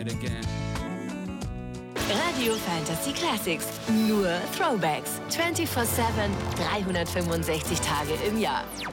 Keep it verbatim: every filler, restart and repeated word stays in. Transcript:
it again. Radio Fantasy Classics. Nur Throwbacks. vierundzwanzig sieben, dreihundertfünfundsechzig Tage im Jahr.